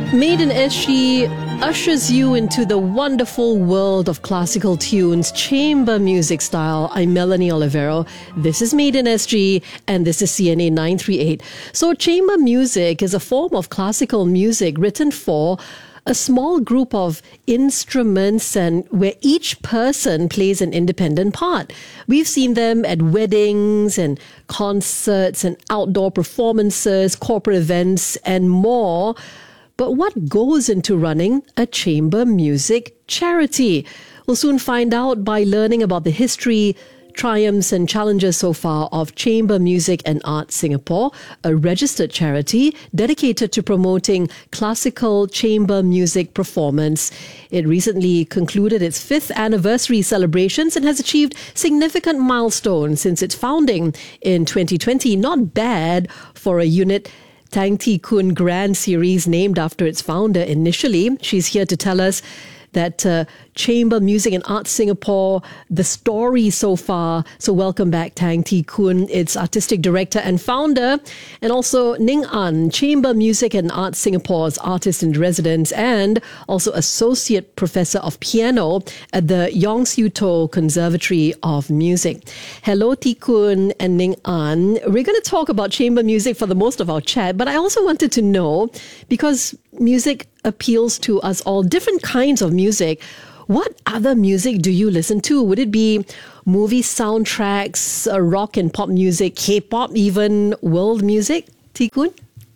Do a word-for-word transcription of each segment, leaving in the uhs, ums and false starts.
Maiden S G ushers you into the wonderful world of classical tunes, chamber music style. I'm Melanie Olivero. This is Maiden S G, and this is C N A nine three eight. So chamber music is a form of classical music written for a small group of instruments and where each person plays an independent part. We've seen them at weddings and concerts and outdoor performances, corporate events, and more. But what goes into running a chamber music charity? We'll soon find out by learning about the history, triumphs and challenges so far of Chamber Music and Art Singapore, a registered charity dedicated to promoting classical chamber music performance. It recently concluded its fifth anniversary celebrations and has achieved significant milestones since its founding in twenty twenty. Not bad for a unit. Tang Ti Kun Grand Series, named after its founder initially. She's here to tell us that uh, Chamber Music and Art Singapore, the story so far. So welcome back, Tang Ti Kun, its artistic director and founder, and also Ning An, Chamber Music and Art Singapore's artist in residence and also associate professor of piano at the Yong Siu To Conservatory of Music. Hello, Ti Kun and Ning An. We're going to talk about chamber music for the most of our chat, but I also wanted to know, because music appeals to us all, different kinds of music. What other music do you listen to? Would it be movie soundtracks, uh, rock and pop music, K-pop, even world music? Ti Kun?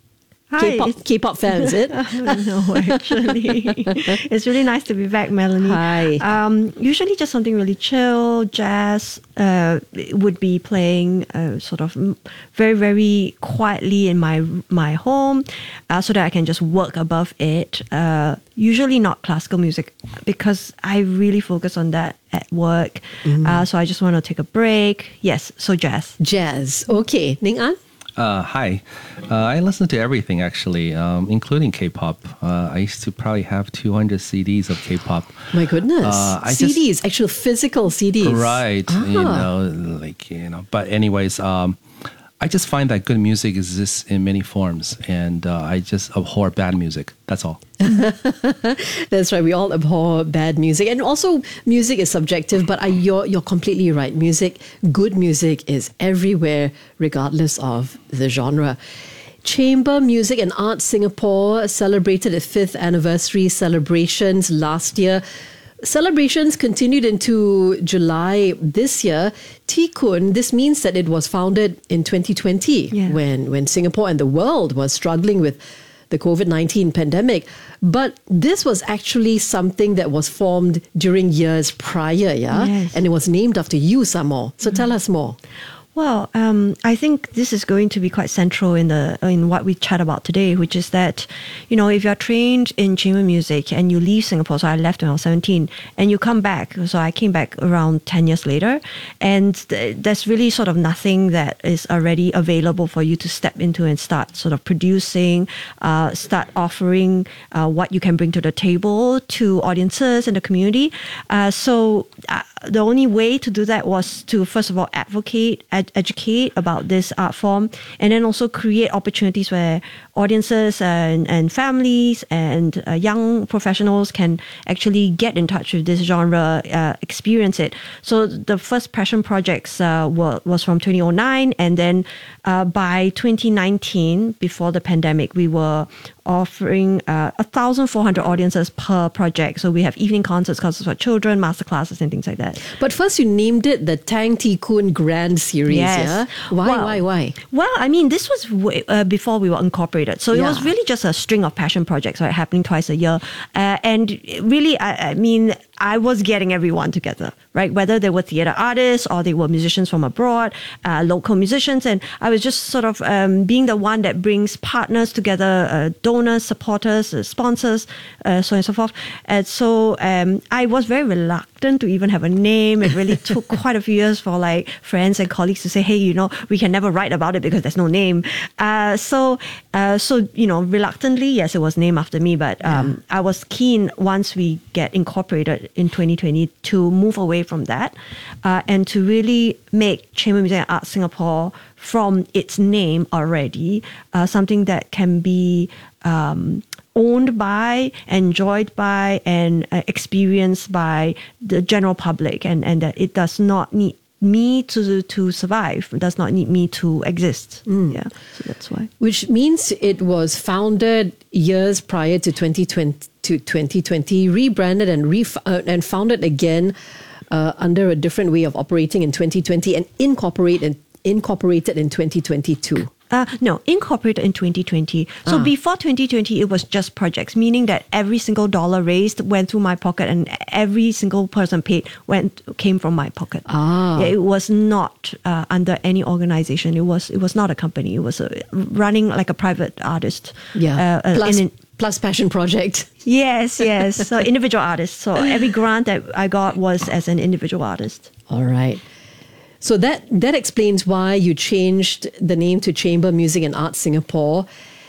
Hi. K-pop, K-pop fan, is it? No, actually. It's really nice to be back, Melanie. Hi. Um, usually just something really chill, jazz, uh, would be playing uh, sort of very, very quietly in my my home uh, so that I can just work above it. Uh, usually not classical music because I really focus on that at work. Mm. Uh, so I just want to take a break. Yes, so jazz. Jazz. Okay. Ning An? Uh, hi. Uh, I listen to everything, actually, um, including K-pop. Uh, I used to probably have two hundred C Ds of K-pop. My goodness. Uh, I C Ds, just, actual physical C Ds. Right. Ah. You know, like, you know. But anyways, um, I just find that good music exists in many forms. And uh, I just abhor bad music. That's all. That's right. We all abhor bad music, and also music is subjective. But I, you're you're completely right. Music, good music, is everywhere, regardless of the genre. Chamber Music and Art Singapore celebrated its fifth anniversary celebrations last year. Celebrations continued into July this year. Ti Kun, this means that it was founded in twenty twenty, yeah. when when Singapore and the world was struggling with the COVID nineteen pandemic. But this was actually something that was formed during years prior, yeah? Yes. And it was named after you, some more. So mm. tell us more. Well, um, I think this is going to be quite central in the in what we chat about today, which is that, you know, if you're trained in chamber music and you leave Singapore, so I left when I was seventeen, and you come back, so I came back around ten years later, and th- there's really sort of nothing that is already available for you to step into and start sort of producing, uh, start offering uh, what you can bring to the table to audiences and the community. Uh, so uh, the only way to do that was to, first of all, advocate, ed- educate about this art form, and then also create opportunities where audiences and, and families and uh, young professionals can actually get in touch with this genre, uh, experience it. So the first Passion projects uh, were, was from twenty oh nine, and then uh, by twenty nineteen, before the pandemic, we were offering uh, one thousand four hundred audiences per project. So we have evening concerts, concerts for children, masterclasses and things like that. But first you named it the Tang Ti Kun Grand Series, yes. yeah? Why, well, why, why? Well, I mean, this was way, uh, before we were incorporated. So yeah. it was really just a string of passion projects, right, happening twice a year. Uh, and really, I, I mean, I was getting everyone together, right? Whether they were theatre artists or they were musicians from abroad, uh, local musicians. And I was just sort of um, being the one that brings partners together, uh, donors, supporters, uh, sponsors, uh, so on and so forth. And so um, I was very reluctant to even have a name. It really took quite a few years for like friends and colleagues to say, hey, you know, we can never write about it because there's no name. Uh, so, uh, so you know, reluctantly, yes, it was named after me. But um, yeah. I was keen once we get incorporated in twenty twenty to move away from that uh, and to really make Chamber Music and Art Singapore, from its name already, uh, something that can be um, owned by, enjoyed by, and uh, experienced by the general public, and, and that it does not need me to to survive, it does not need me to exist. Mm. Yeah, so that's why. Which means it was founded years prior to twenty twenty, to twenty twenty, rebranded and ref- uh, and founded again uh, under a different way of operating in twenty twenty, and incorporated incorporated in twenty twenty-two. Uh, no, incorporated in twenty twenty. So Ah. before twenty twenty, it was just projects, meaning that every single dollar raised went through my pocket, and every single person paid went came from my pocket. Ah. Yeah, it was not uh, under any organization. It was it was not a company. It was a, running like a private artist. Yeah. Uh, uh, plus, in- plus passion project. yes, yes. So individual artist. So every grant that I got was as an individual artist. All right. So that that explains why you changed the name to Chamber Music and Arts Singapore,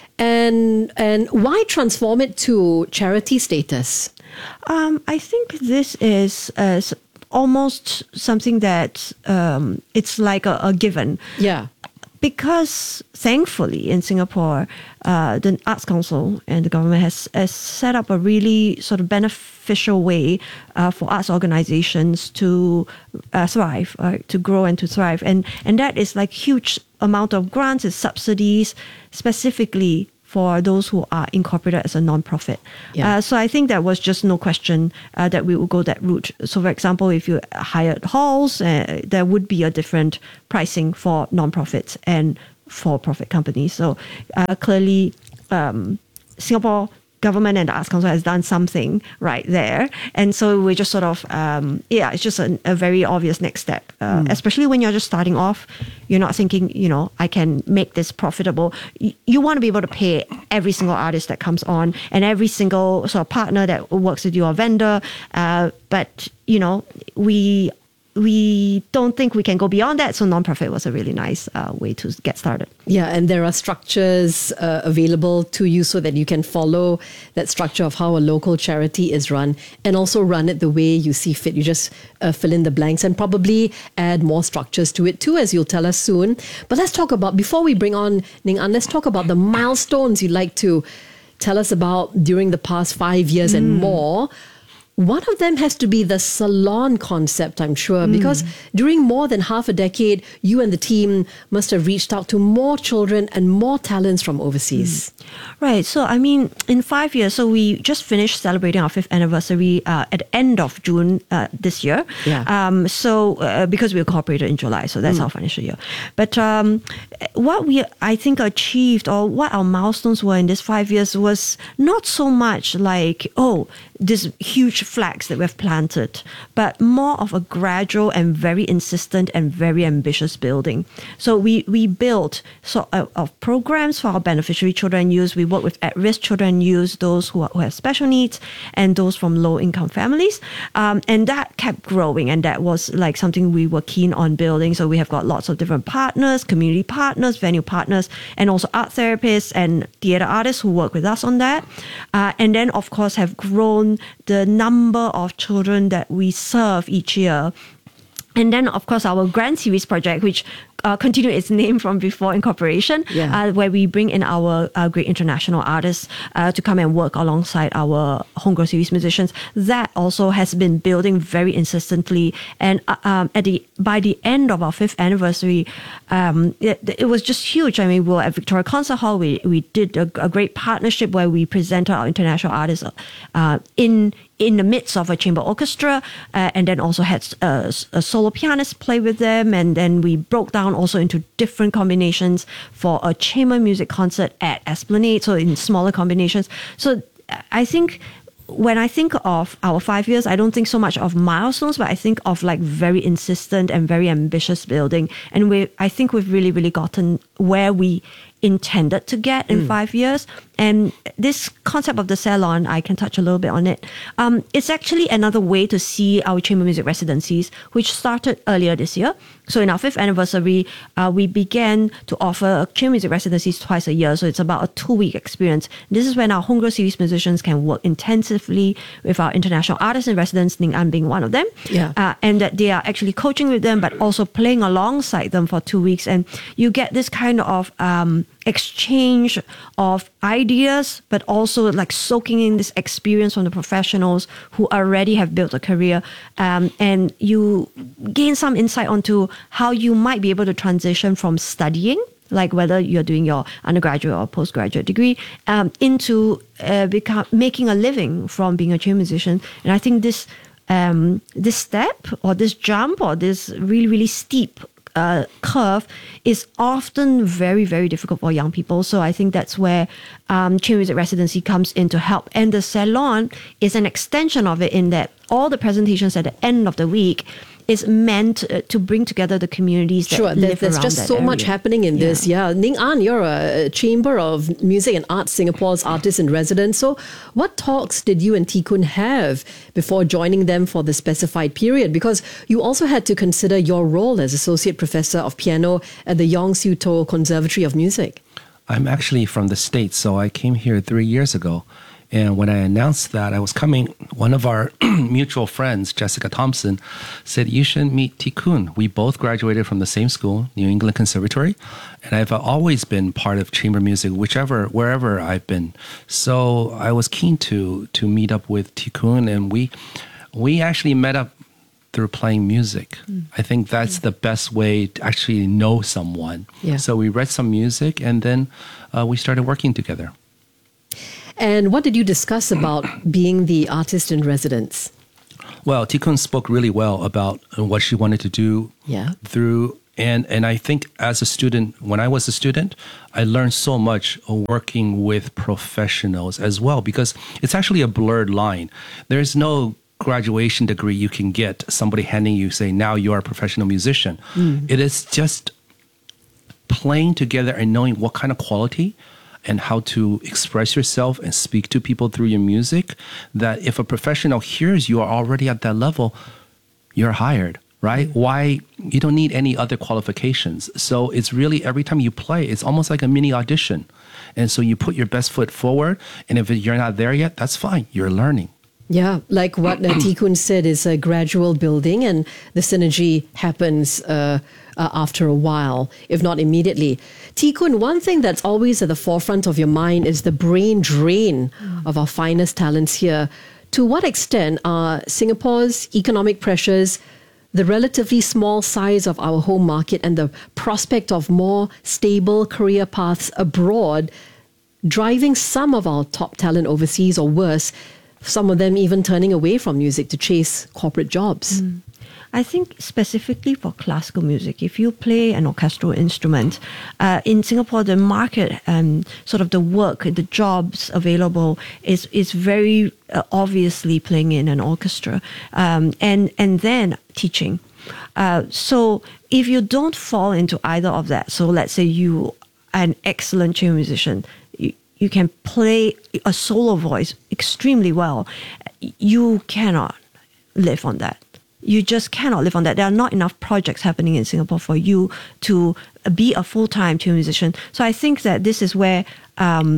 and and why transform it to charity status? Um, I think this is uh, s- almost something that um, it's like a, a given. Yeah. Because thankfully in Singapore, uh, the Arts Council and the government has, has set up a really sort of beneficial way uh, for arts organizations to uh, thrive, uh, to grow and to thrive. And, and that is like huge amount of grants and subsidies specifically for those who are incorporated as a non-profit. Yeah. Uh, so I think there was just no question uh, that we would go that route. So for example, if you hired halls, uh, there would be a different pricing for non-profits and for-profit companies. So uh, clearly, um, Singapore government and the Arts Council has done something right there. And so we're just sort of, um, yeah, it's just a, a very obvious next step, uh, mm. especially when you're just starting off. You're not thinking, you know, I can make this profitable. Y- you want to be able to pay every single artist that comes on and every single sort of partner that works with you or vendor. Uh, but, you know, we... we don't think we can go beyond that. So nonprofit was a really nice uh, way to get started. Yeah, and there are structures uh, available to you so that you can follow that structure of how a local charity is run and also run it the way you see fit. You just uh, fill in the blanks and probably add more structures to it too, as you'll tell us soon. But let's talk about, before we bring on Ning An, let's talk about the milestones you'd like to tell us about during the past five years mm. and more. One of them has to be the salon concept, I'm sure, because mm. during more than half a decade, you and the team must have reached out to more children and more talents from overseas. Mm. Right. So, I mean, in five years, so we just finished celebrating our fifth anniversary uh, at the end of June uh, this year. Yeah. Um, so, uh, because we incorporated in July, so that's mm. our financial year. But um, what we, I think, achieved or what our milestones were in this five years was not so much like, oh, this huge flags that we've planted, but more of a gradual and very insistent and very ambitious building. So we we built sort of, of programs for our beneficiary children and youth. We work with at-risk children and youth, those who, are, who have special needs, and those from low-income families. Um, and that kept growing, and that was like something we were keen on building. So we have got lots of different partners, community partners, venue partners, and also art therapists and theatre artists who work with us on that. Uh, and then, of course, have grown the number of children that we serve each year. And then, of course, our Grand Series project, which uh, continued its name from before incorporation, yeah. uh, where we bring in our uh, great international artists uh, to come and work alongside our Homegrown Series musicians. That also has been building very insistently. And uh, um, at the by the end of our fifth anniversary, um, it, it was just huge. I mean, we were at Victoria Concert Hall. We we did a, a great partnership where we presented our international artists uh, in in the midst of a chamber orchestra, uh, and then also had a, a solo pianist play with them. And then we broke down also into different combinations for a chamber music concert at Esplanade, so in smaller combinations. So I think when I think of our five years, I don't think so much of milestones, but I think of like very insistent and very ambitious building. And we, I think we've really, really gotten where we intended to get in mm. five years. And this concept of the salon, I can touch a little bit on it. Um, it's actually another way to see our chamber music residencies, which started earlier this year. So in our fifth anniversary, uh, we began to offer chamber music residencies twice a year. So it's about a two-week experience. This is when our Homegrown Series musicians can work intensively with our international artists in residence, Ning An being one of them. Yeah. Uh, and that they are actually coaching with them, but also playing alongside them for two weeks. And you get this kind kind of um, exchange of ideas, but also like soaking in this experience from the professionals who already have built a career. Um, and you gain some insight onto how you might be able to transition from studying, like whether you're doing your undergraduate or postgraduate degree, um, into uh, become, making a living from being a chamber musician. And I think this um, this step or this jump or this really, really steep uh, curve is often very, very difficult for young people. So I think that's where um, chamber music residency comes in to help. And the salon is an extension of it in that all the presentations at the end of the week is meant uh, to bring together the communities that sure, live there's around just that so area. much happening in Yeah. this. Yeah, Ning An, you're a Chamber of Music and Arts Singapore's artist in residence. So, what talks did you and Tee Kun have before joining them for the specified period? Because you also had to consider your role as associate professor of piano at the Yong Siu To Conservatory of Music. I'm actually from the States, so I came here three years ago. And when I announced that I was coming, one of our mutual friends, Jessica Thompson, said, you should meet Tee Kun. We both graduated from the same school, New England Conservatory. And I've always been part of chamber music, whichever, wherever I've been. So I was keen to to meet up with Tee Kun. And we, we actually met up through playing music. Mm. I think that's mm. the best way to actually know someone. Yeah. So we read some music and then uh, we started working together. And what did you discuss about being the artist in residence? Well, Tee Kun spoke really well about what she wanted to do yeah. through. And, and I think as a student, when I was a student, I learned so much working with professionals as well, because it's actually a blurred line. There's no graduation degree you can get, somebody handing you, say, now you are a professional musician. Mm. It is just playing together and knowing what kind of quality and how to express yourself and speak to people through your music, that if a professional hears you are already at that level, you're hired, right? Mm-hmm. Why? You don't need any other qualifications. So it's really, every time you play, it's almost like a mini audition. And so you put your best foot forward, and if you're not there yet, that's fine. You're learning. Yeah, like what uh, Tee Kun said, is a gradual building, and the synergy happens uh, uh, after a while, if not immediately. Tee Kun, one thing that's always at the forefront of your mind is the brain drain mm. of our finest talents here. To what extent are Singapore's economic pressures, the relatively small size of our home market, and the prospect of more stable career paths abroad driving some of our top talent overseas, or worse, some of them even turning away from music to chase corporate jobs? Mm. I think specifically for classical music, if you play an orchestral instrument, uh, in Singapore, the market and sort of the work, the jobs available is is very uh, obviously playing in an orchestra, um, and and then teaching. Uh, so if you don't fall into either of that, so let's say you are an excellent chamber musician, you, you can play a solo voice extremely well, you cannot live on that. You just cannot live on that. There are not enough projects happening in Singapore for you to be a full-time chamber musician. So I think that this is where, um,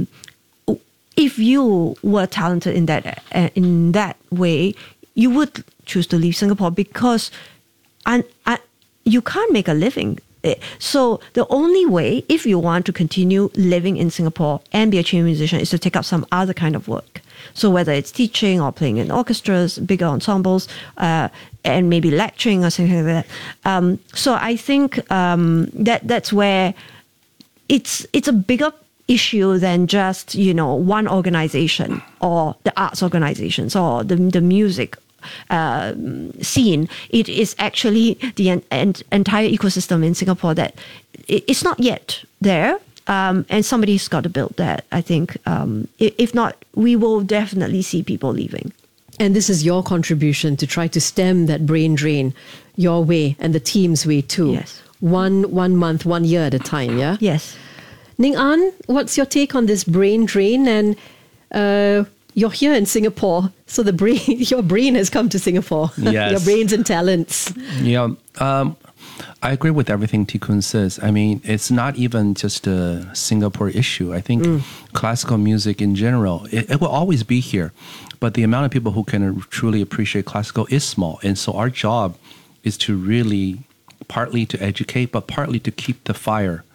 if you were talented in that uh, in that way, you would choose to leave Singapore, because and, and you can't make a living. So the only way, if you want to continue living in Singapore and be a chamber musician, is to take up some other kind of work. So whether it's teaching or playing in orchestras, bigger ensembles, uh, and maybe lecturing or something like that. Um, so I think um, that that's where it's it's a bigger issue than just, you know, one organization or the arts organizations or the the music uh, scene. It is actually the en- en- entire ecosystem in Singapore that it, it's not yet there. Um, and somebody's got to build that, I think. Um, if not, we will definitely see people leaving. And this is your contribution to try to stem that brain drain your way and the team's way too. Yes. One one month, one year at a time, yeah? Yes. Ning An, what's your take on this brain drain? And uh, you're here in Singapore, so the brain, your brain has come to Singapore. Yes. Your brains and talents. Yeah. Um, I agree with everything Tee Kun says. I mean, it's not even just a Singapore issue. I think mm. classical music in general, it, it will always be here. But the amount of people who can truly appreciate classical is small. And so our job is to really, partly to educate, but partly to keep the fire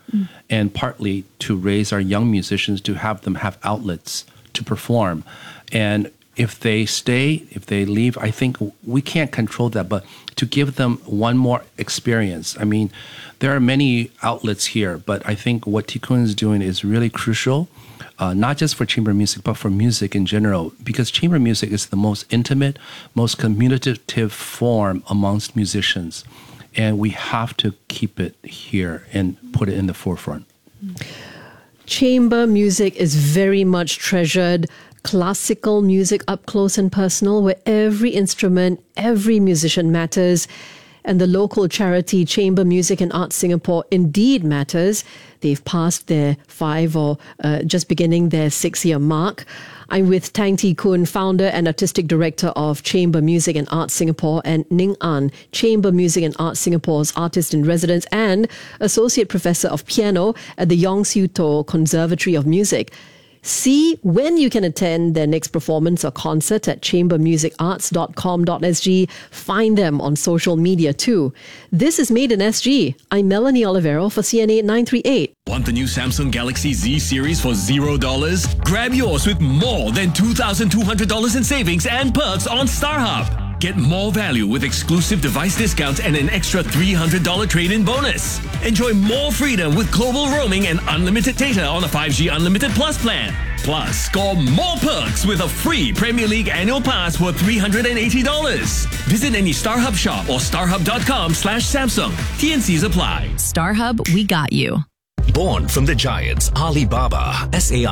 mm. and partly to raise our young musicians, to have them have outlets to perform. And if they stay, if they leave, I think we can't control that, but to give them one more experience. I mean, there are many outlets here, but I think what Tikkun is doing is really crucial, uh, not just for chamber music, but for music in general, because chamber music is the most intimate, most communicative form amongst musicians. And we have to keep it here and put it in the forefront. Chamber music is very much treasured. Classical music up close and personal, where every instrument, every musician matters. And the local charity Chamber Music and Arts Singapore indeed matters. They've passed their five or uh, just beginning their six-year mark. I'm with Tang Tee Koon, founder and artistic director of Chamber Music and Arts Singapore, and Ning An, Chamber Music and Arts Singapore's artist in residence and associate professor of piano at the Yong Siu To Conservatory of Music. See when you can attend their next performance or concert at chamber music arts dot com dot s g. Find them on social media too. This is Made in S G. I'm Melanie Olivero for C N A nine three eight. Want the new Samsung Galaxy Z series for zero dollars? Grab yours with more than two thousand two hundred dollars in savings and perks on StarHub. Get more value with exclusive device discounts and an extra three hundred dollars trade-in bonus. Enjoy more freedom with global roaming and unlimited data on a five G Unlimited Plus plan. Plus, score more perks with a free Premier League annual pass worth three hundred eighty dollars. Visit any StarHub shop or starhub dot com slash Samsung. T and Cs apply. StarHub, we got you. Born from the giants Alibaba, S A I